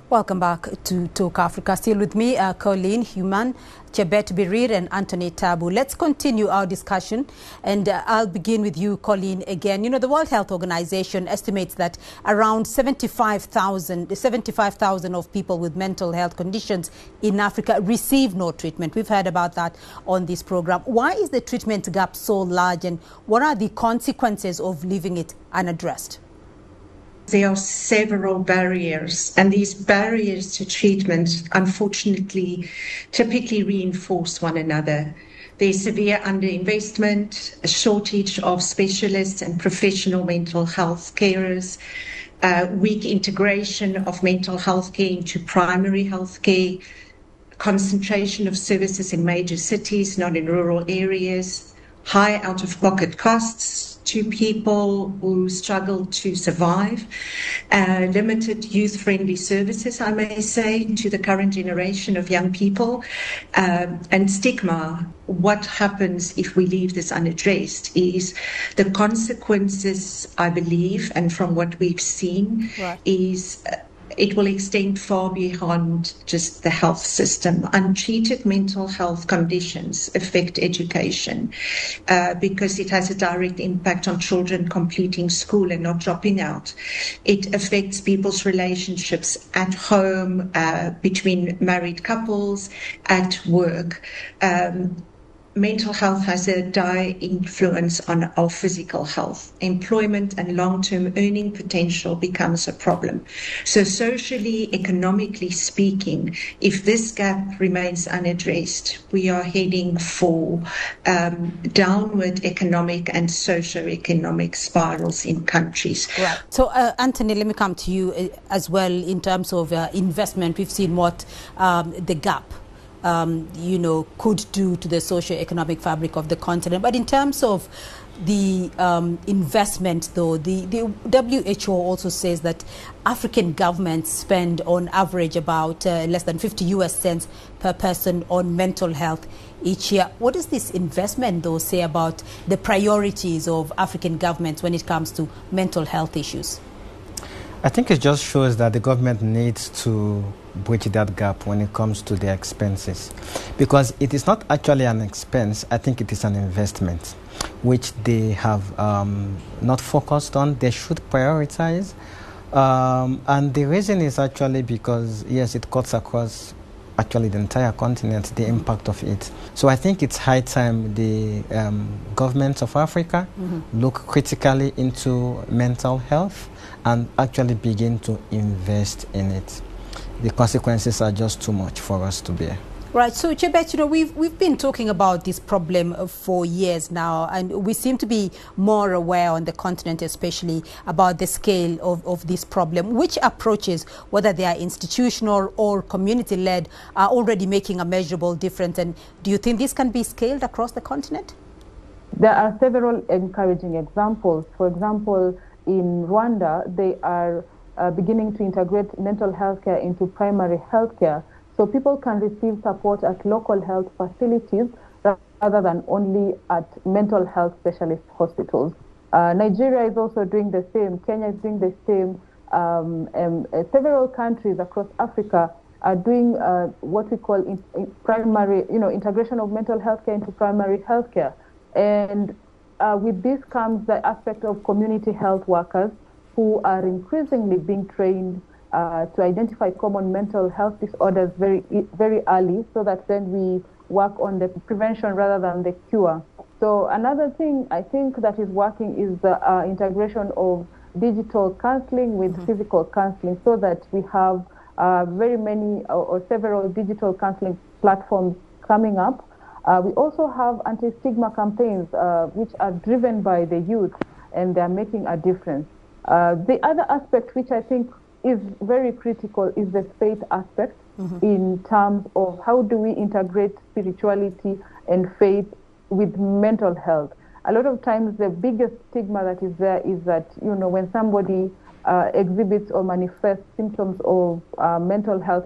Welcome back to Talk Africa. Still with me, Colleen Human, Chebet Birir and Anthony Tabu. Let's continue our discussion, and I'll begin with you, Colleen, again. You know, the World Health Organization estimates that around 75,000 of people with mental health conditions in Africa receive no treatment. We've heard about that on this program. Why is the treatment gap so large, and what are the consequences of leaving it unaddressed? There are several barriers, and these barriers to treatment, unfortunately, typically reinforce one another. There's severe underinvestment, a shortage of specialists and professional mental health carers, weak integration of mental health care into primary health care, concentration of services in major cities, not in rural areas, high out-of-pocket costs to people who struggle to survive, limited youth-friendly services, I may say, to the current generation of young people, and stigma. What happens if we leave this unaddressed is the consequences, I believe, and from what we've seen, right, is it will extend far beyond just the health system. Untreated mental health conditions affect education because it has a direct impact on children completing school and not dropping out. It affects people's relationships at home, between married couples, at work. Mental health has a dire influence on our physical health. Employment and long-term earning potential becomes a problem. So socially, economically speaking, if this gap remains unaddressed, we are heading for downward economic and socio-economic spirals in countries. Right. So, Anthony, let me come to you as well in terms of investment. We've seen what the gap could do to the socio-economic fabric of the continent. But in terms of the investment, though, the WHO also says that African governments spend on average about less than 50 US cents per person on mental health each year. What does this investment, though, say about the priorities of African governments when it comes to mental health issues? I think it just shows that the government needs to bridge that gap when it comes to their expenses, because it is not actually an expense. I think it is an investment which they have not focused on. They should prioritize, and the reason is actually because, yes, it cuts across actually the entire continent, the impact of it. So I think it's high time the governments of Africa look critically into mental health and actually begin to invest in it. The consequences are just too much for us to bear. Right. So, Chebet, we've been talking about this problem for years now, and we seem to be more aware on the continent, especially about the scale of this problem. Which approaches, whether they are institutional or community-led, are already making a measurable difference? And do you think this can be scaled across the continent? There are several encouraging examples. For example, in Rwanda, they are beginning to integrate mental health care into primary health care, so people can receive support at local health facilities rather than only at mental health specialist hospitals. Nigeria is also doing the same. Kenya is doing the same. Several countries across Africa are doing what we call primary, integration of mental health care into primary health care. And with this comes the aspect of community health workers who are increasingly being trained to identify common mental health disorders very, very early, so that then we work on the prevention rather than the cure. So another thing I think that is working is the integration of digital counseling with physical counseling, so that we have very many or several digital counseling platforms coming up. We also have anti-stigma campaigns which are driven by the youth, and they're making a difference. The other aspect which I think is very critical is the faith aspect in terms of how do we integrate spirituality and faith with mental health. A lot of times the biggest stigma that is there is that, when somebody exhibits or manifests symptoms of mental health